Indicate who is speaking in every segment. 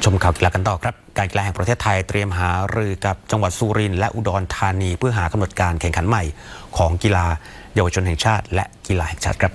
Speaker 1: ชมข่าวกีฬากันต่อครับการกีฬาแห่งประเทศไทยเตรียมหารือกับจังหวัดสุรินทร์และอุดรธานีเพื่อหากำหนดการแข่งขันใหม่ของกีฬาเยาวชนแห่งชาติและกีฬาแห่งชาติครับ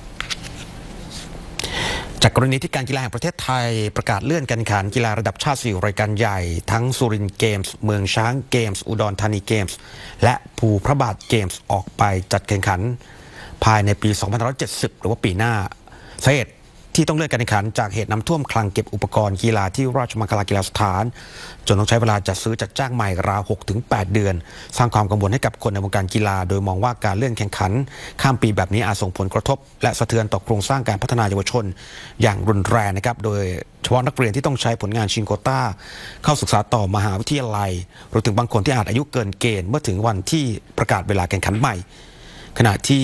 Speaker 1: จากกรณีที่การกีฬาแห่งประเทศไทยประกาศเลื่อนการแข่งขันกีฬาระดับชาติ4รายการใหญ่ทั้งสุรินทร์เกมส์เมืองช้างเกมส์อุดรธานีเกมส์และภูพระบาทเกมส์ออกไปจัดแข่งขันภายในปี2570หรือว่าปีหน้าสาเหตุที่ต้องเลื่อนการแข่งขันจากเหตุน้ำท่วมคลังเก็บอุปกรณ์กีฬาที่ราชมังคลากีฬาสถานจนต้องใช้เวลาจัดซื้อจัดจ้างใหม่ราว 6-8 เดือนสร้างความกังวลให้กับคนในวงการกีฬาโดยมองว่าการเลื่อนแข่งขันข้ามปีแบบนี้อาจส่งผลกระทบและสะเทือนต่อโครงสร้างการพัฒนาเยาวชนอย่างรุนแรงนะครับโดยเฉพาะนักเรียนที่ต้องใช้ผลงานชิงโควต้าเข้าศึกษาต่อมหาวิทยาลัยรวมถึงบางคนที่อาจอายุเกินเกณฑ์เมื่อถึงวันที่ประกาศเวลาแข่งขันใหม่ขณะที่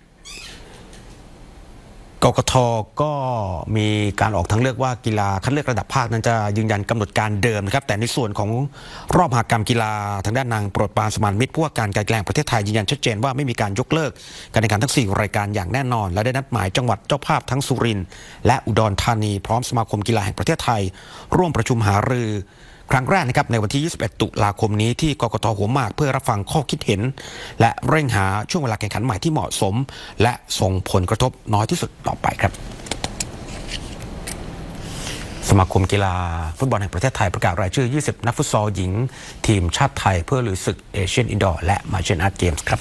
Speaker 1: กกท.ก็มีการออกทางเลือกว่ากีฬาคัดเลือกระดับภาคนั้นจะยืนยันกำหนดการเดิมนะครับแต่ในส่วนของรอบมหกรรมกีฬาทางด้านนางโปรดปรานสมานมิตรผู้ว่าการกีฬาแห่งประเทศไทยยืนยันชัดเจนว่าไม่มีการยกเลิกการแข่งขันทั้ง4รายการอย่างแน่นอนและได้นัดหมายจังหวัดเจ้าภาพทั้งสุรินทร์และอุดรธานีพร้อมสมาคมกีฬาแห่งประเทศไทยร่วมประชุมหารือครั้งแรกนะครับในวันที่21ตุลาคมนี้ที่กกท.หัวหมากเพื่อรับฟังข้อคิดเห็นและเร่งหาช่วงเวลาแข่งขันใหม่ที่เหมาะสมและส่งผลกระทบน้อยที่สุดต่อไปครับสมาคมกีฬาฟุตบอลแห่งประเทศไทยประกาศรายชื่อ20นักฟุตซอลหญิงทีมชาติไทยเพื่อลุยศึกเอเชียนอินดอร์และมาเชียนอาร์ตเกมส์ครับ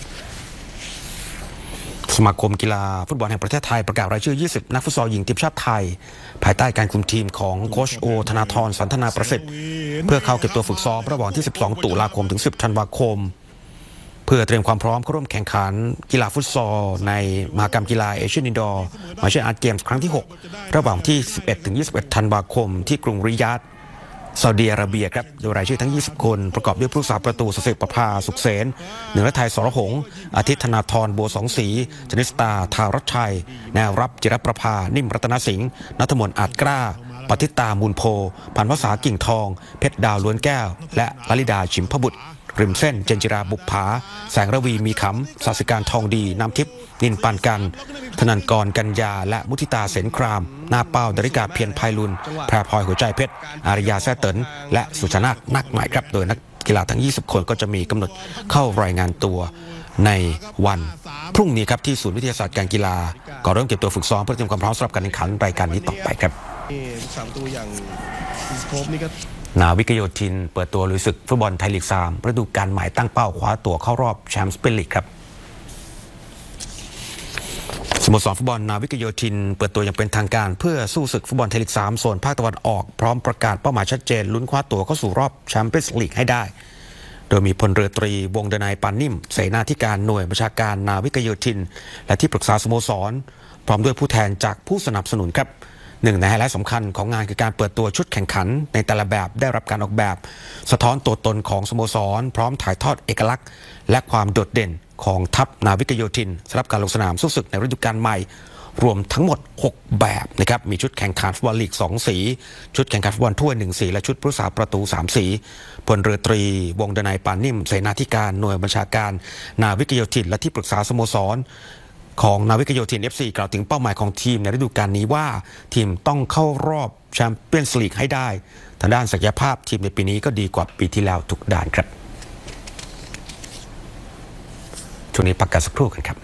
Speaker 1: สมาคมกีฬาฟุตบอลแห่งประเทศไทยประกาศรายชื่อ20นักฟุตซอลหญิงทีมชาติไทยภายใต้การคุมทีมของโค้ชโอธนาธรสันทนาประสิทธิ์เพื่อเข้าเก็บตัวฝึกซ้อมระหว่างที่12ตุลาคมถึง10ธันวาคมเพื่อเตรียมความพร้อมเข้าร่วมแข่งขันกีฬาฟุตซอลในมหกรรมกีฬาเอเชียนอินดอร์มาเชียนอาร์ตเกมส์ครั้งที่6ระหว่างที่11ถึง21ธันวาคมที่กรุงริยาดซาอุดิอาระเบียครับโดยรายชื่อทั้ง20คนประกอบด้วยผู้รักษาประตูสศิษย์ประภาสุขเสนเหนือไทยสรหงษ์อาทิตย์ธนาธรบัวสองศรีชนิสตาทารัชชัยแนวรับจิรประภานิ่มรัตนสิงห์ณัฐมนอาจกล้าปฏิตามูลโพพันภาษากิ่งทองเพชรดาวล้วนแก้วและลลิดาชิมพบุตรริมเส้นเจนจิราบุปผาแสงระวีมีขำศาสิการทองดีน้ำทิพย์นินปานกันธนันกรกัญญาและมุทิตาเสนครามนาเป้าดาริกาเพียรไพลุนแพรพลอยหัวใจเพชรอาริยาแซ่เตินและสุชานาถนักหมายครับโดยนักกีฬาทั้ง20คนก็จะมีกำหนดเข้ารายงานตัวในวันพรุ่งนี้ครับที่ศูนย์วิทยาศาสตร์การกีฬาก็เริ่มเก็บตัวฝึกซ้อมเพื่อเตรียมความพร้อมสำหรับการแข่งขันรายการนี้ต่อไปครับ
Speaker 2: ตัวอย่างสโคปนี่ก็
Speaker 1: นาวิกโยธินเปิดตัวลุยศึกฟุตบอลไทยลีก3ฤดูกาลใหม่ตั้งเป้าคว้าตัวเข้ารอบแชมเปี้ยนลีกครับสโมสรฟุตบอลนาวิกโยธินเปิดตัวอย่างเป็นทางการเพื่อสู้ศึกฟุตบอลไทยลีก3โซนภาคตะวันออกพร้อมประกาศเป้าหมายชัดเจนลุ้นคว้าตัวเข้าสู่รอบแชมเปี้ยนลีกให้ได้โดยมีพลเรือตรีวงศ์ดนัยปานนิ่มเสนาธิการหน่วยบัญชาการนาวิกโยธินและที่ปรึกษาสโมสรพร้อมด้วยผู้แทนจากผู้สนับสนุนครับหนึ่งในไฮไลท์สำคัญของงานคือการเปิดตัวชุดแข่งขันในแต่ละแบบได้รับการออกแบบสะท้อนตัวตนของสโมสรพร้อมถ่ายทอดเอกลักษณ์และความโดดเด่นของทัพนาวิกโยธินสำหรับการลงสนามสู้ศึกในฤดูกาลใหม่รวมทั้งหมด6แบบนะครับมีชุดแข่งขันฟุตบอลลีก2สีชุดแข่งขันฟุตบอลถ้วย1สีและชุดผู้รักษาประตู3สีพลเรือตรีวงศ์ดนัยปานนิ่มเสนาธิการหน่วยบัญชาการนาวิกโยธินและที่ปรึกษาสโมสรของนาวิกโยธิน FC กล่าวถึงเป้าหมายของทีมในฤดูกาลนี้ว่าทีมต้องเข้ารอบแชมเปี้ยนส์ลีกให้ได้ทางด้านศักยภาพทีมในปีนี้ก็ดีกว่าปีที่แล้วทุกด้านครับช่วงนี้พักกันสักครู่กันครับ